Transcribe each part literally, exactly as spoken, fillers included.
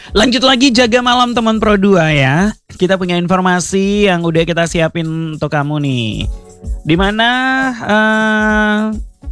Lanjut lagi jaga malam teman Pro dua ya. Kita punya informasi yang udah kita siapin untuk kamu nih. Dimana uh,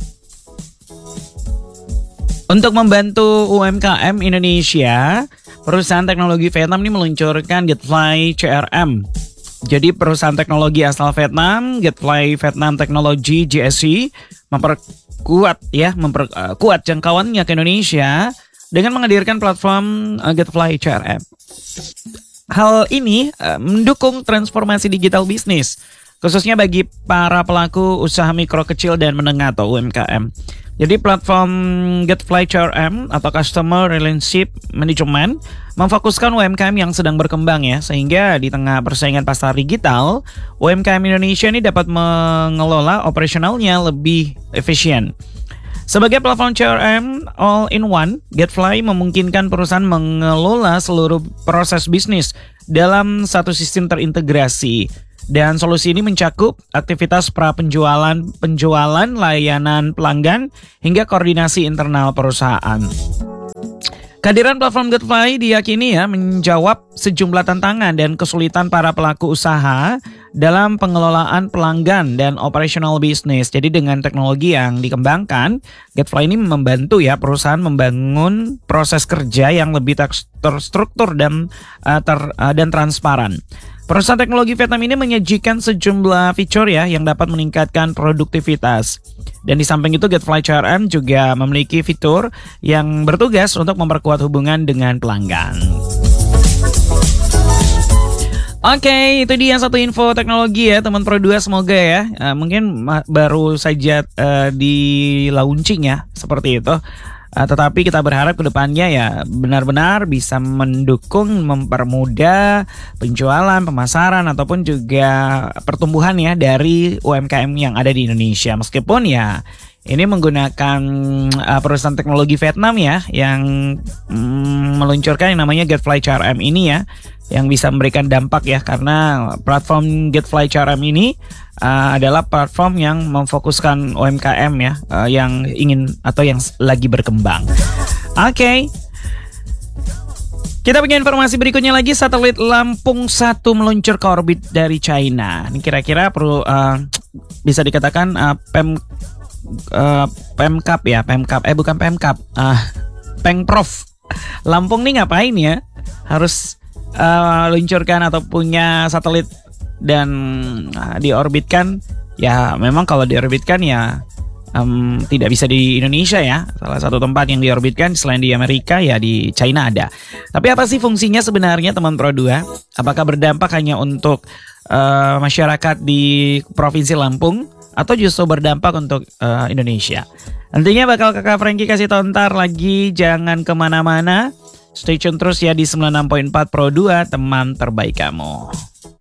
untuk membantu U M K M Indonesia, perusahaan teknologi Vietnam ini meluncurkan GetFly C R M. Jadi perusahaan teknologi asal Vietnam, GetFly Vietnam Technology G S C, memperkuat ya, memperkuat jangkauannya ke Indonesia dengan menghadirkan platform uh, GetFly C R M. Hal ini uh, mendukung transformasi digital bisnis, khususnya bagi para pelaku usaha mikro kecil dan menengah atau U M K M. Jadi platform GetFly C R M atau Customer Relationship Management memfokuskan U M K M yang sedang berkembang ya, sehingga di tengah persaingan pasar digital, U M K M Indonesia ini dapat mengelola operasionalnya lebih efisien. Sebagai platform C R M all-in-one, GetFly memungkinkan perusahaan mengelola seluruh proses bisnis dalam satu sistem terintegrasi. Dan solusi ini mencakup aktivitas pra-penjualan, penjualan, layanan pelanggan, hingga koordinasi internal perusahaan. Kehadiran platform GetFly diyakini ya menjawab sejumlah tantangan dan kesulitan para pelaku usaha dalam pengelolaan pelanggan dan operasional bisnis. Jadi dengan teknologi yang dikembangkan, GetFly ini membantu ya perusahaan membangun proses kerja yang lebih terstruktur dan uh, ter, uh, dan transparan. Perusahaan teknologi Vietnam ini menyajikan sejumlah fitur ya yang dapat meningkatkan produktivitas. Dan di samping itu GetFly C R M juga memiliki fitur yang bertugas untuk memperkuat hubungan dengan pelanggan. Oke, okay, itu dia satu info teknologi ya teman Pro dua, semoga ya. Uh, mungkin baru saja uh, di launching ya, seperti itu. Uh, tetapi kita berharap kedepannya ya benar-benar bisa mendukung, mempermudah penjualan, pemasaran ataupun juga pertumbuhan ya dari U M K M yang ada di Indonesia. Meskipun ya ini menggunakan uh, perusahaan teknologi Vietnam ya yang mm, meluncurkan yang namanya GetFly C R M ini ya, yang bisa memberikan dampak ya, karena platform GetFly C R M ini uh, adalah platform yang memfokuskan U M K M ya, uh, yang ingin atau yang lagi berkembang. Oke, okay. Kita punya informasi berikutnya lagi. Satelit Lampung satu meluncur ke orbit dari China. Ini kira-kira perlu uh, bisa dikatakan uh, Pem uh, Pemkap ya, Pemkap eh bukan Pemkap, uh, Pengprov Lampung nih ngapain ya? Harus Uh, luncurkan atau punya satelit dan uh, diorbitkan ya. Memang kalau diorbitkan ya um, tidak bisa di Indonesia ya. Salah satu tempat yang diorbitkan selain di Amerika ya di China ada. Tapi apa sih fungsinya sebenarnya teman Pro dua? Apakah berdampak hanya untuk uh, masyarakat di Provinsi Lampung atau justru berdampak untuk uh, Indonesia? Nantinya bakal kakak Frankie kasih tahu ntar lagi. Jangan kemana-mana, stay tune terus ya di sembilan puluh enam koma empat Pro dua, teman terbaik kamu.